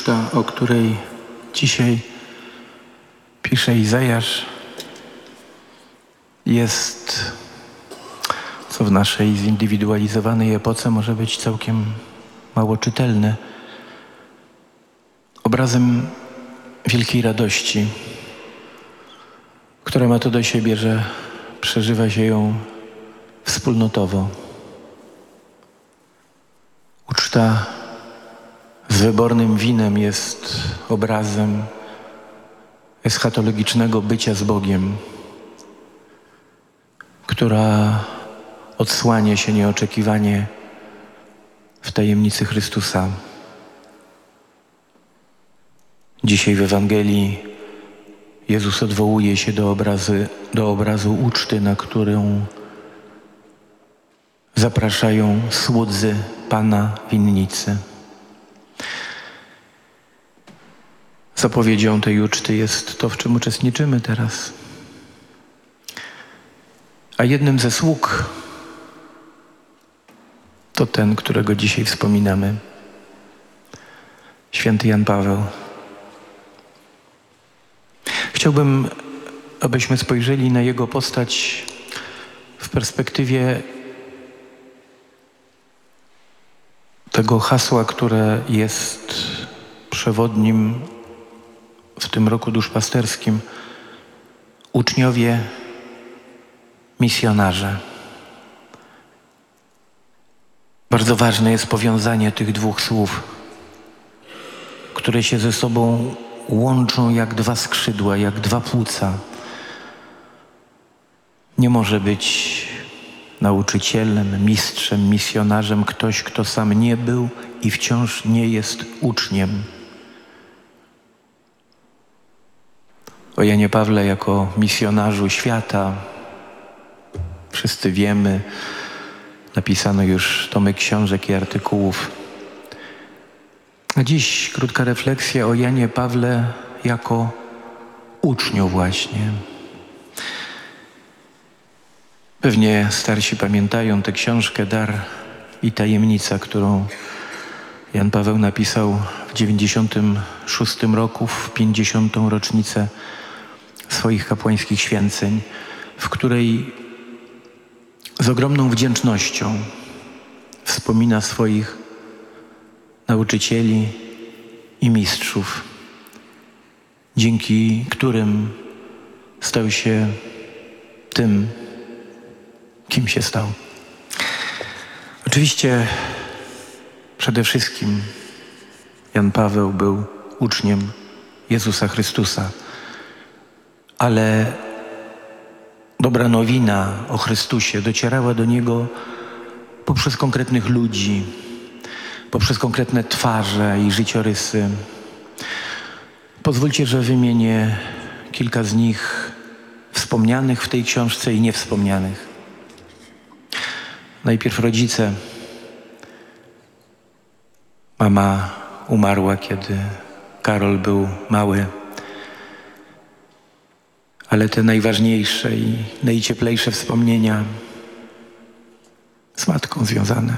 Uczta, o której dzisiaj pisze Izajasz, jest, co w naszej zindywidualizowanej epoce może być całkiem mało czytelne, obrazem wielkiej radości, która ma to do siebie, że przeżywa się ją wspólnotowo. Uczta z wybornym winem jest obrazem eschatologicznego bycia z Bogiem, która odsłania się nieoczekiwanie w tajemnicy Chrystusa. Dzisiaj w Ewangelii Jezus odwołuje się do obrazu uczty, na którą zapraszają słudzy Pana winnicy. Zapowiedzią tej uczty jest to, w czym uczestniczymy teraz. A jednym ze sług to ten, którego dzisiaj wspominamy. Święty Jan Paweł. Chciałbym, abyśmy spojrzeli na jego postać w perspektywie tego hasła, które jest przewodnim w tym roku duszpasterskim. Uczniowie, misjonarze. Bardzo ważne jest powiązanie tych dwóch słów, które się ze sobą łączą jak dwa skrzydła, jak dwa płuca. Nie może być nauczycielem, mistrzem, misjonarzem ktoś, kto sam nie był i wciąż nie jest uczniem. O Janie Pawle jako misjonarzu świata wszyscy wiemy, napisano już tomy książek i artykułów. A dziś krótka refleksja o Janie Pawle jako uczniu właśnie. Pewnie starsi pamiętają tę książkę Dar i tajemnica, którą Jan Paweł napisał w 96 roku, w 50. rocznicę swoich kapłańskich święceń, w której z ogromną wdzięcznością wspomina swoich nauczycieli i mistrzów, dzięki którym stał się tym, kim się stał. Oczywiście przede wszystkim Jan Paweł był uczniem Jezusa Chrystusa, ale dobra nowina o Chrystusie docierała do niego poprzez konkretnych ludzi, poprzez konkretne twarze i życiorysy. Pozwólcie, że wymienię kilka z nich wspomnianych w tej książce i niewspomnianych. Najpierw rodzice. Mama umarła, kiedy Karol był mały. Ale te najważniejsze i najcieplejsze wspomnienia z matką związane.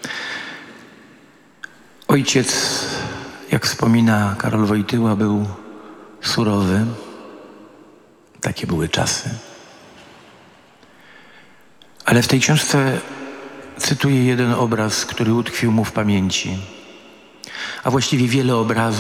Ojciec, jak wspomina Karol Wojtyła, był surowy. Takie były czasy. Ale w tej książce cytuję jeden obraz, który utkwił mu w pamięci. A właściwie wiele obrazów,